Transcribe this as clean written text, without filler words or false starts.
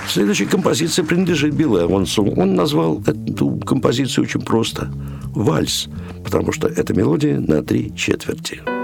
Следующая композиция принадлежит Биллу Эвансу. Он назвал эту композицию очень просто – вальс, потому что это мелодия на 3/4.